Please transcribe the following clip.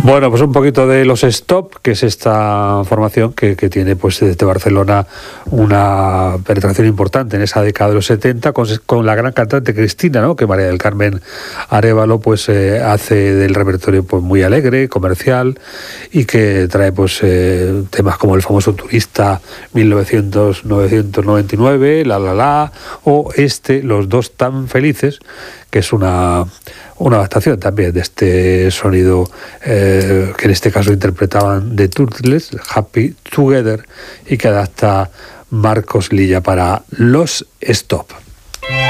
Bueno, pues un poquito de los Stop, que es esta formación que tiene pues desde Barcelona una penetración importante en esa década de los 70 con la gran cantante Cristina, ¿no? Que María del Carmen Arévalo pues hace del repertorio pues muy alegre, comercial, y que trae pues temas como el famoso Turista 1999, La La La, o Los Dos Tan Felices, que es una adaptación también de este sonido que en este caso interpretaban The Turtles, Happy Together, y que adapta Marcos Lilla para los Stop.